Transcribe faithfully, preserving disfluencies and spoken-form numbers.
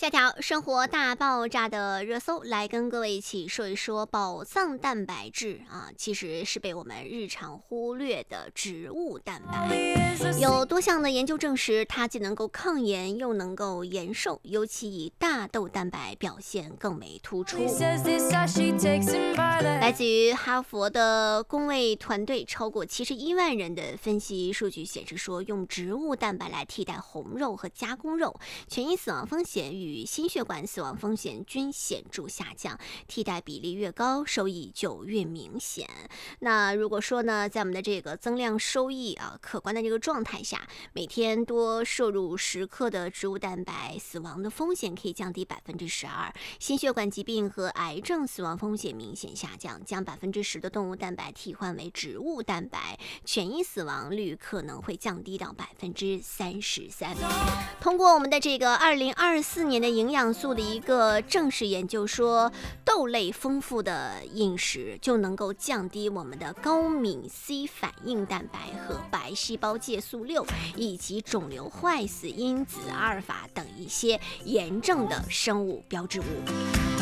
下条生活大爆炸的热搜，来跟各位一起说一说宝藏蛋白质啊，其实是被我们日常忽略的植物蛋白。有多项的研究证实，它既能够抗炎，又能够延寿，尤其以大豆蛋白表现更为突出。来自于哈佛的公卫团队超过七十一万人的分析数据显示说，用植物蛋白来替代红肉和加工肉，全因死亡风险与心血管死亡风险均显著下降，替代比例越高，收益就越明显。那如果说呢，在我们的这个增量收益啊可观的这个状态下，每天多摄入十克的植物蛋白，死亡的风险可以降低百分之十二，心血管疾病和癌症死亡风险明显下降。将百分之十的动物蛋白替换为植物蛋白，全因死亡率可能会降低到百分之三十三。通过我们的这个二零二四年的营养素的一个正式研究说，豆类丰富的饮食就能够降低我们的高敏 C 反应蛋白和白细胞介素六以及肿瘤坏死因子阿尔法等一些炎症的生物标志物。